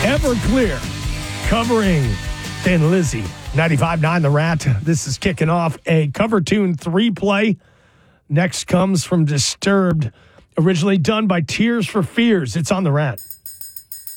Everclear covering Thin Lizzy. 95.9 The Rat. This is kicking off a cover tune 3-play. Next comes from Disturbed, originally done by Tears for Fears. It's on The Rat.